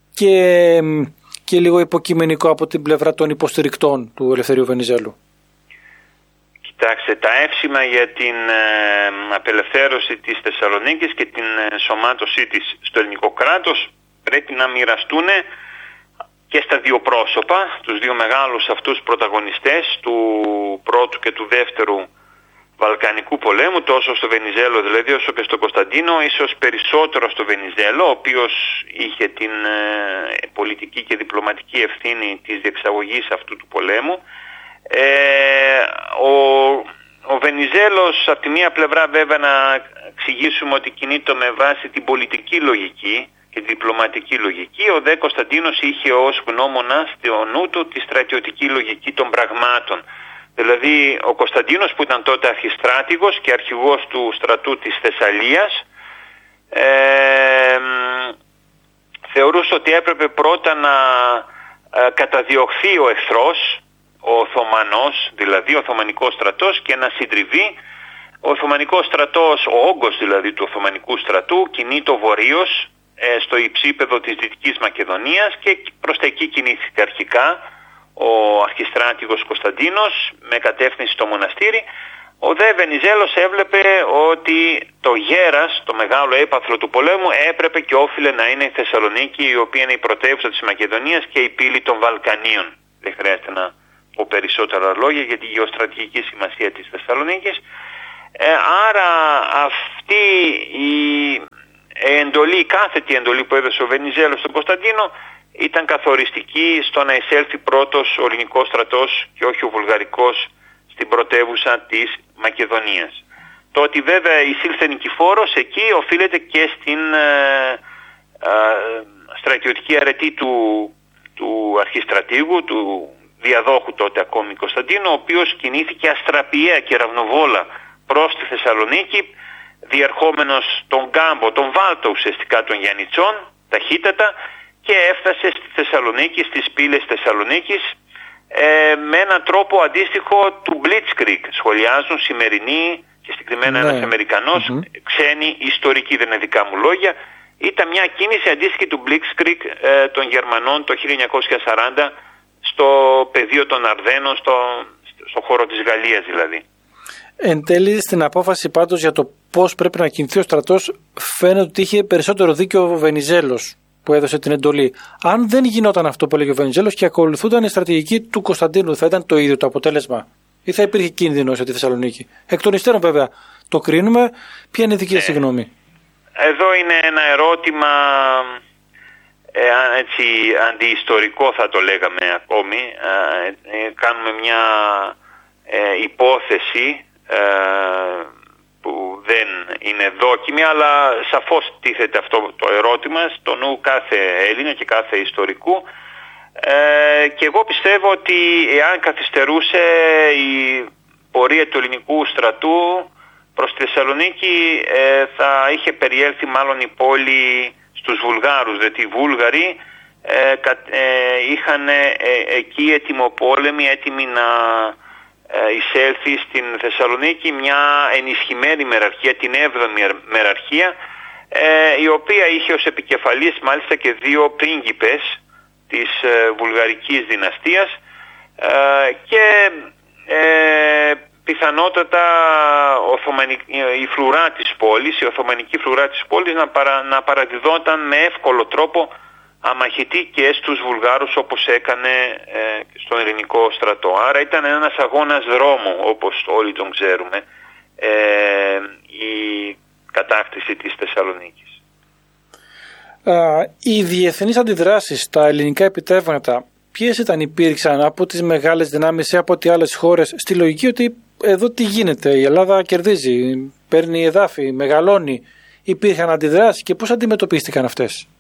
και λίγο υποκειμενικό από την πλευρά των υποστηρικτών του Ελευθερίου Βενιζέλου?
Κοιτάξτε, τα εύσημα για την απελευθέρωση της Θεσσαλονίκης και την ενσωμάτωσή της στο ελληνικό κράτος πρέπει να μοιραστούν και στα δύο πρόσωπα, τους δύο μεγάλους αυτούς πρωταγωνιστές του πρώτου και του δεύτερου Βαλκανικού πολέμου, τόσο στο Βενιζέλο δηλαδή όσο και στο Κωνσταντίνο, ίσως περισσότερο στο Βενιζέλο, ο οποίος είχε την πολιτική και διπλωματική ευθύνη της διεξαγωγής αυτού του πολέμου. Ο Βενιζέλος, από τη μία πλευρά βέβαια να εξηγήσουμε ότι κινείται με βάση την πολιτική λογική και τη διπλωματική λογική, ο δε Κωνσταντίνος είχε ως γνώμονα στο νου του τη στρατιωτική λογική των πραγμάτων. Δηλαδή ο Κωνσταντίνος, που ήταν τότε αρχιστράτηγος και αρχηγός του στρατού της Θεσσαλίας, θεωρούσε ότι έπρεπε πρώτα να καταδιωχθεί ο εχθρός, ο Οθωμανός, δηλαδή ο Οθωμανικός στρατός, και να συντριβεί. Ο Οθωμανικός στρατός, ο όγκος δηλαδή του Οθωμανικού στρατού, κινείται βορείως στο υψίπεδο της Δυτικής Μακεδονίας και προς τα εκεί κινήθηκε αρχικά ο αρχιστράτηγος Κωνσταντίνος με κατεύθυνση στο μοναστήρι. Ο δε Βενιζέλος έβλεπε ότι το γέρας, το μεγάλο έπαθλο του πολέμου, έπρεπε και όφιλε να είναι η Θεσσαλονίκη, η οποία είναι η πρωτεύουσα της Μακεδονίας και η πύλη των Βαλκανίων. Δεν χρειάζεται να πω περισσότερα λόγια για τη γεωστρατηγική σημασία της Θεσσαλονίκης. Άρα αυτή η εντολή, κάθετη εντολή που έδωσε ο Βενιζέλος στον Κωνσταντίνο, ήταν καθοριστική στο να εισέλθει πρώτος ο ελληνικός στρατός και όχι ο βουλγαρικός στην πρωτεύουσα της Μακεδονίας. Το ότι βέβαια εισήλθε νικηφόρος εκεί οφείλεται και στην στρατιωτική αρετή του αρχιστρατήγου, του διαδόχου τότε ακόμη Κωνσταντίνου, ο οποίος κινήθηκε αστραπιαία και ραυνοβόλα προς τη Θεσσαλονίκη, διερχόμενος τον κάμπο, τον βάλτο ουσιαστικά των Γιαννιτσών, ταχύτατα, και έφτασε στη Θεσσαλονίκη, στις πύλες Θεσσαλονίκης, με έναν τρόπο αντίστοιχο του Blitzkrieg. Σχολιάζουν σημερινοί και συγκεκριμένα ένας Αμερικανός, ξένοι ιστορικοί, δεν είναι δικά μου λόγια. Ήταν μια κίνηση αντίστοιχη του Blitzkrieg των Γερμανών το 1940 στο πεδίο των Αρδένων, στο χώρο της Γαλλίας δηλαδή.
Εν τέλει, στην απόφαση πάντως για το πώς πρέπει να κινηθεί ο στρατός, φαίνεται ότι είχε περισσότερο δίκιο ο Βενιζέλος που έδωσε την εντολή. Αν δεν γινόταν αυτό που έλεγε ο Βενιζέλος και ακολουθούνταν η στρατηγική του Κωνσταντίνου, θα ήταν το ίδιο το αποτέλεσμα ή θα υπήρχε κίνδυνος για τη Θεσσαλονίκη? Εκ των υστέρων βέβαια το κρίνουμε. Ποια είναι η δική σας γνώμη?
Εδώ είναι ένα ερώτημα έτσι αντιιστορικό θα το λέγαμε ακόμη. Κάνουμε μια υπόθεση που δεν είναι δόκιμη, αλλά σαφώς τίθεται αυτό το ερώτημα στο νου κάθε Έλληνα και κάθε ιστορικού, και εγώ πιστεύω ότι εάν καθυστερούσε η πορεία του ελληνικού στρατού προς τη Θεσσαλονίκη, θα είχε περιέλθει μάλλον η πόλη στους Βουλγάρους, διότι οι Βούλγαροι είχαν εκεί ετοιμοπόλεμοι, έτοιμοι να εισέλθει στην Θεσσαλονίκη μια ενισχυμένη μεραρχία, την 7η μεραρχία, η οποία είχε ως επικεφαλής μάλιστα και δύο πρίγκιπες της βουλγαρικής δυναστείας, και πιθανότατα η φρουρά της πόλης, η Οθωμανική φρουρά της πόλης να παραδιδόταν με εύκολο τρόπο αμαχητή και στους Βουλγάρους, όπως έκανε στον ελληνικό στρατό. Άρα ήταν ένας αγώνας δρόμου, όπως όλοι τον ξέρουμε, η κατάκτηση της Θεσσαλονίκης.
Οι διεθνείς αντιδράσεις στα ελληνικά επιτεύγματα, ποιες υπήρξαν από τις μεγάλες δυνάμεις ή από τις άλλες χώρες, στη λογική ότι εδώ τι γίνεται, η Ελλάδα κερδίζει, παίρνει εδάφη, μεγαλώνει? Υπήρχαν αντιδράσεις και πώς αντιμετωπίστηκαν αυτές?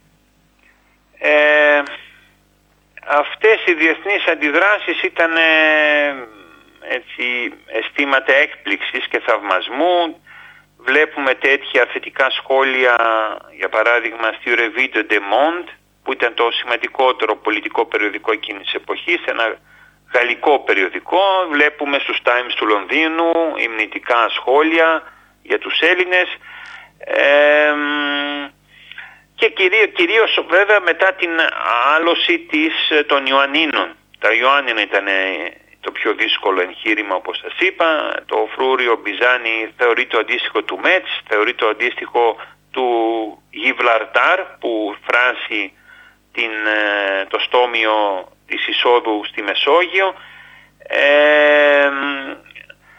Αυτές οι διεθνείς αντιδράσεις ήταν έτσι αισθήματα έκπληξης και θαυμασμού. Βλέπουμε τέτοια θετικά σχόλια, για παράδειγμα στη Revue de Monde, που ήταν το σημαντικότερο πολιτικό περιοδικό εκείνης της εποχής, ένα γαλλικό περιοδικό. Βλέπουμε στους Times του Λονδίνου υμνητικά σχόλια για τους Έλληνες, και κυρίως βέβαια μετά την άλωση των Ιωαννίνων. Τα Ιωάννινα ήταν το πιο δύσκολο εγχείρημα, όπως σας είπα. Το φρούριο Μπιζάνι θεωρείται το αντίστοιχο του Μέτς, θεωρείται το αντίστοιχο του Γιβλαρτάρ, που φράσει το στόμιο της εισόδου στη Μεσόγειο,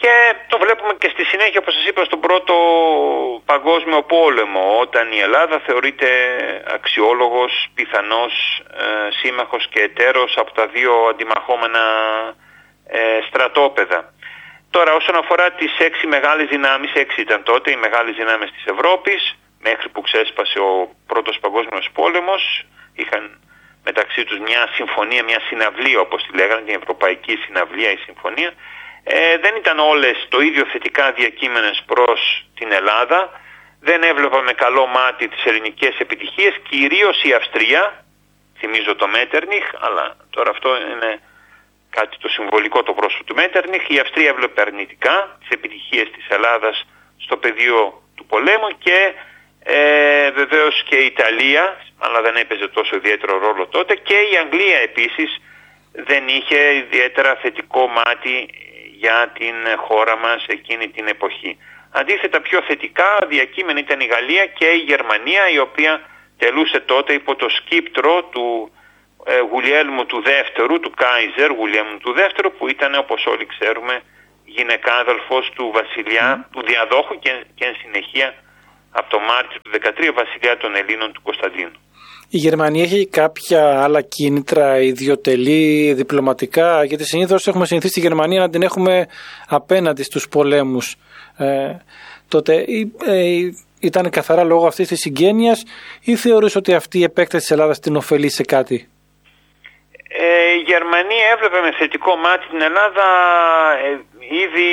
Και το βλέπουμε και στη συνέχεια, όπως σας είπα, στον Πρώτο Παγκόσμιο Πόλεμο, όταν η Ελλάδα θεωρείται αξιόλογος, πιθανός σύμμαχος και εταίρος από τα δύο αντιμαχόμενα στρατόπεδα. Τώρα, όσον αφορά τις 6 μεγάλες δυνάμεις, 6 ήταν τότε οι μεγάλες δυνάμεις της Ευρώπης, μέχρι που ξέσπασε ο Πρώτος Παγκόσμιος Πόλεμος, είχαν μεταξύ τους μια συμφωνία, μια συναυλία όπως τη λέγανε, την Ευρωπαϊκή Συναυλία ή Συμφωνία. Δεν ήταν όλες το ίδιο θετικά διακείμενες προς την Ελλάδα. Δεν έβλεπα με καλό μάτι τις ελληνικές επιτυχίες, κυρίως η Αυστρία, θυμίζω το Μέττερνιχ, αλλά τώρα αυτό είναι κάτι το συμβολικό το πρόσωπο του Μέττερνιχ. Η Αυστρία έβλεπε αρνητικά τις επιτυχίες της Ελλάδας στο πεδίο του πολέμου και βεβαίως και η Ιταλία, αλλά δεν έπαιζε τόσο ιδιαίτερο ρόλο τότε, και η Αγγλία επίσης δεν είχε ιδιαίτερα θετικό μάτι για την χώρα μας εκείνη την εποχή. Αντίθετα, πιο θετικά διακείμενη ήταν η Γαλλία και η Γερμανία, η οποία τελούσε τότε υπό το σκύπτρο του Γουλιέλμου του Δεύτερου, του Κάιζερ Γουλιέλμου του Δεύτερου, που ήταν, όπως όλοι ξέρουμε, γυναικάδελφος του βασιλιά, του διαδόχου και εν συνεχεία από το Μάρτιο του 2013 βασιλιά των Ελλήνων του Κωνσταντίνου.
Η Γερμανία έχει κάποια άλλα κίνητρα, ιδιωτελή, διπλωματικά, γιατί συνήθως έχουμε συνηθίσει τη Γερμανία να την έχουμε απέναντι στους πολέμους. Τότε ήταν καθαρά λόγω αυτής της συγγένειας ή θεωρείς ότι αυτή η επέκταση της Ελλάδας την ωφελεί σε κάτι?
Η Γερμανία έβλεπε με θετικό μάτι την Ελλάδα ήδη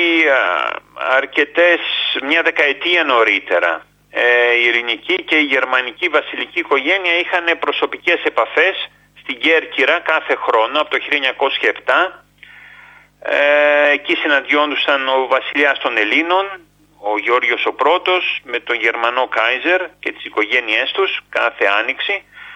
μια δεκαετία νωρίτερα. Η ελληνική και η γερμανική βασιλική οικογένεια είχαν προσωπικές επαφές στην Κέρκυρα κάθε χρόνο από το 1907. Εκεί συναντιόντουσαν ο βασιλιάς των Ελλήνων, ο Γεώργιος ο Πρώτος, με τον Γερμανό Κάιζερ και τις οικογένειές τους κάθε άνοιξη,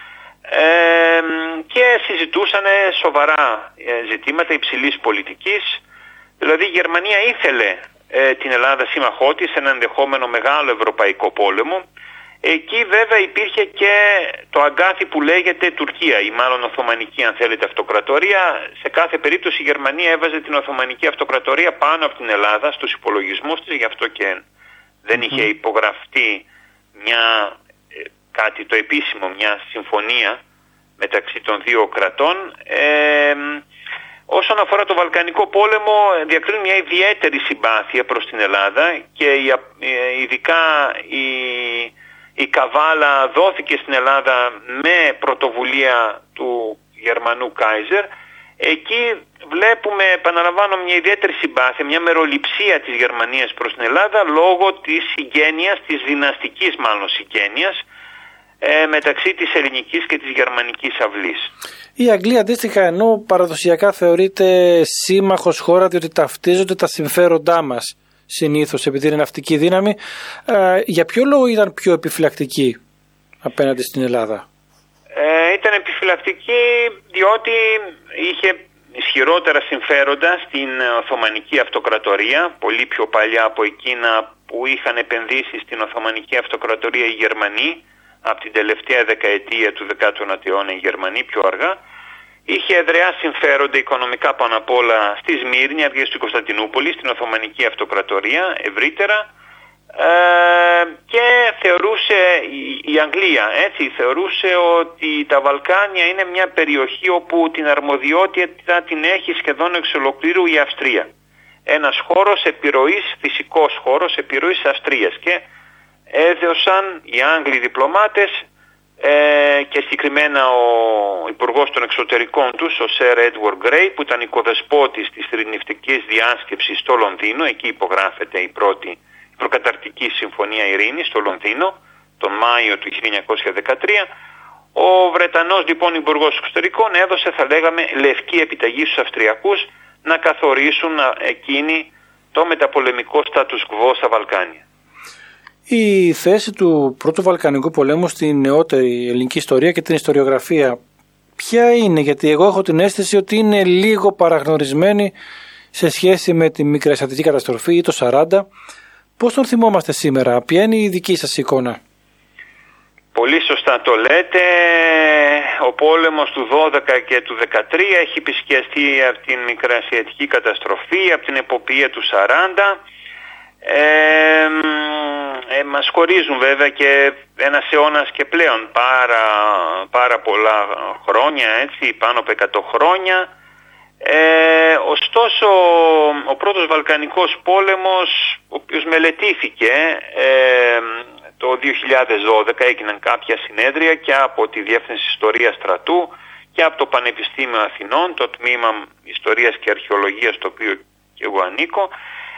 και συζητούσαν σοβαρά ζητήματα υψηλής πολιτικής. Δηλαδή η Γερμανία ήθελε την Ελλάδα σύμμαχό της σε ένα ενδεχόμενο μεγάλο ευρωπαϊκό πόλεμο. Εκεί βέβαια υπήρχε και το αγκάθι που λέγεται Τουρκία, ή μάλλον Οθωμανική αν θέλετε αυτοκρατορία. Σε κάθε περίπτωση η Γερμανία έβαζε την Οθωμανική αυτοκρατορία πάνω από την Ελλάδα στους υπολογισμούς της, γι' αυτό και δεν είχε υπογραφτεί κάτι το επίσημο, μια συμφωνία μεταξύ των δύο κρατών. Όσον αφορά το Βαλκανικό πόλεμο, διακρίνει μια ιδιαίτερη συμπάθεια προς την Ελλάδα και ειδικά η Καβάλα δόθηκε στην Ελλάδα με πρωτοβουλία του Γερμανού Κάιζερ. Εκεί βλέπουμε, επαναλαμβάνω, μια ιδιαίτερη συμπάθεια, μια μεροληψία της Γερμανίας προς την Ελλάδα λόγω της συγγένειας, της δυναστικής μάλλον συγγένειας, μεταξύ της ελληνικής και της γερμανικής αυλής.
Η Αγγλία αντίστοιχα, ενώ παραδοσιακά θεωρείται σύμμαχος χώρα διότι ταυτίζονται τα συμφέροντά μας συνήθως επειδή είναι ναυτική δύναμη, για ποιο λόγο ήταν πιο επιφυλακτική απέναντι στην Ελλάδα?
Ήταν επιφυλακτική διότι είχε ισχυρότερα συμφέροντα στην Οθωμανική Αυτοκρατορία, πολύ πιο παλιά από εκείνα που είχαν επενδύσει στην Οθωμανική Αυτοκρατορία οι Γερμανοί, από την τελευταία δεκαετία του 19ου αιώνα οι Γερμανοί πιο αργά. Είχε εδραία συμφέροντα οικονομικά πάνω απ' όλα στη Σμύρνη, αρχές του Κωνσταντινούπολη, στην Οθωμανική Αυτοκρατορία ευρύτερα, και θεωρούσε η Αγγλία, θεωρούσε ότι τα Βαλκάνια είναι μια περιοχή όπου την αρμοδιότητα την έχει σχεδόν εξ ολοκλήρου η Αυστρία. Ένας χώρος επιρροής, φυσικός χώρος επιρροής Αυστρίας, και έδωσαν οι Άγγλοι διπλωμάτες και συγκεκριμένα ο υπουργός των εξωτερικών τους, ο Σερ Έντουαρντ Γκρέι, που ήταν οικοδεσπότης της ειρηνευτικής διάσκεψης στο Λονδίνο. Εκεί υπογράφεται η προκαταρκτική συμφωνία ειρήνης στο Λονδίνο τον Μάιο του 1913. Ο Βρετανός λοιπόν υπουργός εξωτερικών έδωσε, θα λέγαμε, λευκή επιταγή στους Αυστριακούς να καθορίσουν εκείνοι το μεταπολεμικό status quo στα Βαλκάνια.
Η θέση του Πρώτου Βαλκανικού πολέμου στην νεότερη ελληνική ιστορία και την ιστοριογραφία ποια είναι? Γιατί εγώ έχω την αίσθηση ότι είναι λίγο παραγνωρισμένη σε σχέση με τη Μικρασιατική καταστροφή ή το 40. Πώς τον θυμόμαστε σήμερα? Ποια είναι η δική σας εικόνα?
Πολύ σωστά το λέτε. ο πόλεμος του 12 και του 13 έχει επισκιαστεί από την μικρασιατική καταστροφή, από την εποπτεία του 40. Μας χωρίζουν βέβαια και ένας αιώνας και πλέον, πάρα πολλά χρόνια, έτσι, πάνω από 100 χρόνια. Ωστόσο ο πρώτος Βαλκανικός πόλεμος, ο οποίος μελετήθηκε το 2012, έγιναν κάποια συνέδρια και από τη Διεύθυνση Ιστορίας Στρατού και από το Πανεπιστήμιο Αθηνών, το Τμήμα Ιστορίας και Αρχαιολογίας, στο οποίο και εγώ ανήκω.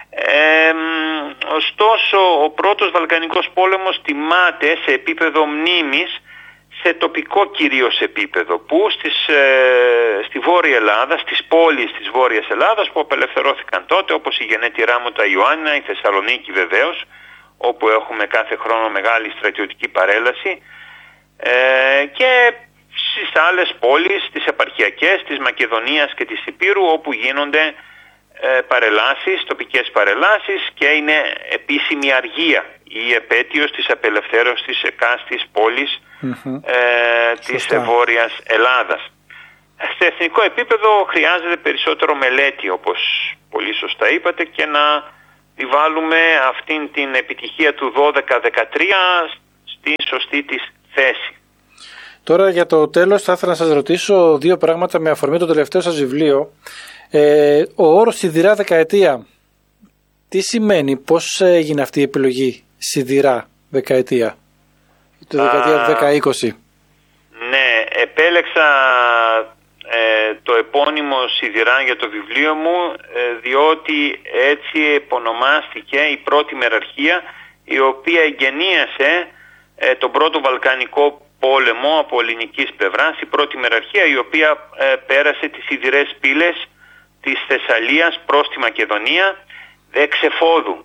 Ωστόσο ο πρώτος Βαλκανικός πόλεμος τιμάται σε επίπεδο μνήμης, σε τοπικό κυρίως επίπεδο, που στη Βόρεια Ελλάδα, στις πόλεις της Βόρειας Ελλάδας που απελευθερώθηκαν τότε, όπως η γενέτειρά μου τα Ιωάννινα, η Θεσσαλονίκη βεβαίως, όπου έχουμε κάθε χρόνο μεγάλη στρατιωτική παρέλαση, και στις άλλες πόλεις, τις επαρχιακές, της Μακεδονίας και της Ηπείρου, όπου γίνονται παρελάσεις, τοπικές παρελάσεις, και είναι επίσημη αργία η επέτειος της απελευθέρωσης της εκάστης πόλης της Βόρειας Ελλάδας. Σε εθνικό επίπεδο χρειάζεται περισσότερο μελέτη, όπως πολύ σωστά είπατε, και να τη βάλουμε αυτήν την επιτυχία του 12-13 στη σωστή της θέση.
Τώρα για το τέλος θα ήθελα να σας ρωτήσω δύο πράγματα με αφορμή το τελευταίο σας βιβλίο. Ο όρος σιδηρά δεκαετία, τι σημαίνει, πώς έγινε αυτή η επιλογή σιδηρά δεκαετία, το δεκαετία του 10-20?
Ναι, επέλεξα το επώνυμο σιδηρά για το βιβλίο μου, διότι έτσι επωνομάστηκε η πρώτη μεραρχία η οποία εγγενίασε τον πρώτο Βαλκανικό πόλεμο από ελληνικής πλευράς, η πρώτη μεραρχία η οποία πέρασε τις σιδηρές πύλες της Θεσσαλίας προς τη Μακεδονία εξεφόδου,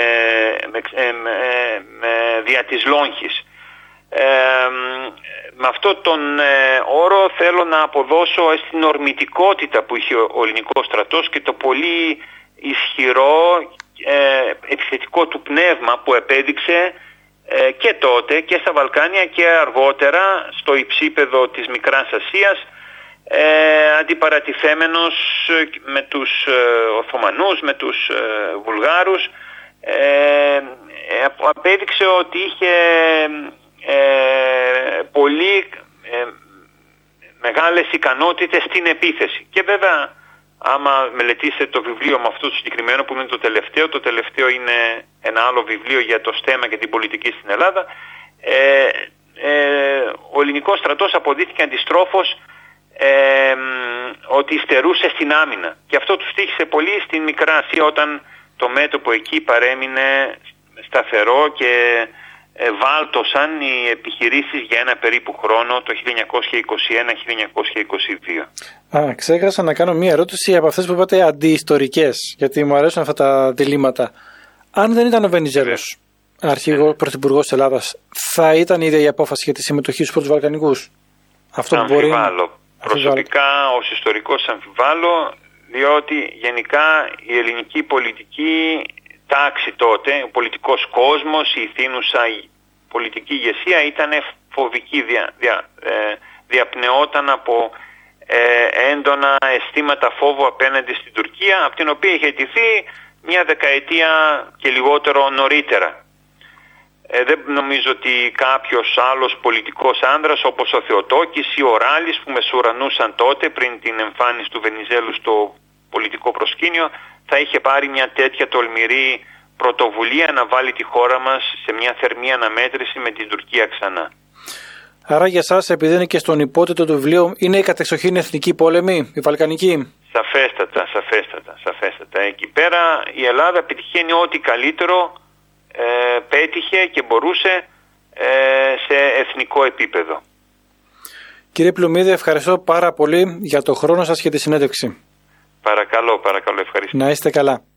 δια της Λόγχης. Με αυτόν τον όρο θέλω να αποδώσω στην ορμητικότητα που είχε ο ελληνικός στρατός και το πολύ ισχυρό επιθετικό του πνεύμα που επέδειξε και τότε και στα Βαλκάνια και αργότερα στο υψίπεδο της Μικράς Ασίας, αντιπαρατηθέμενος με τους Οθωμανούς, με τους Βουλγάρους. Απέδειξε ότι είχε πολύ μεγάλες ικανότητες στην επίθεση. Και βέβαια άμα μελετήσετε το βιβλίο με αυτό το συγκεκριμένο που είναι το τελευταίο είναι ένα άλλο βιβλίο για το στέμα και την πολιτική στην Ελλάδα, ο ελληνικός στρατός αποδείχθηκε αντιστρόφως ότι υστερούσε στην άμυνα, και αυτό του στοίχησε πολύ στην Μικρά Ασία, όταν το μέτωπο εκεί παρέμεινε σταθερό και βάλτωσαν οι επιχειρήσεις για ένα περίπου χρόνο το 1921-1922.
Ξέχασα να κάνω μία ερώτηση από αυτές που είπατε αντιιστορικές, γιατί μου αρέσουν αυτά τα διλήμματα. Αν δεν ήταν ο Βενιζέλος αρχηγός πρωθυπουργός της Ελλάδας, θα ήταν η ίδια η απόφαση για τη συμμετοχή στους πρώτους Βαλκανικούς?
Αμφιβάλλω. Προσωπικά ως ιστορικός αμφιβάλλω, διότι γενικά η ελληνική πολιτική τάξη τότε, ο πολιτικός κόσμος, η ηθήνουσα πολιτική ηγεσία ήταν φοβική, διαπνεόταν από έντονα αισθήματα φόβου απέναντι στην Τουρκία, από την οποία είχε αιτηθεί μια δεκαετία και λιγότερο νωρίτερα. Δεν νομίζω ότι κάποιος άλλος πολιτικός άνδρας όπως ο Θεοτόκης ή ο Ράλης που μεσουρανούσαν τότε πριν την εμφάνιση του Βενιζέλου στο πολιτικό προσκήνιο θα είχε πάρει μια τέτοια τολμηρή πρωτοβουλία να βάλει τη χώρα μας σε μια θερμή αναμέτρηση με την Τουρκία ξανά.
Άρα για σας, επειδή είναι και στον υπότιτλο του βιβλίου, είναι η κατεξοχήν εθνική πόλεμη, η Βαλκανική?
Σαφέστατα. Εκεί πέρα η Ελλάδα πετυχαίνει ό,τι καλύτερο πέτυχε και μπορούσε σε εθνικό επίπεδο.
Κύριε Πλουμίδη, ευχαριστώ πάρα πολύ για το χρόνο σας και τη συνέντευξη.
Παρακαλώ, ευχαριστώ.
Να είστε καλά.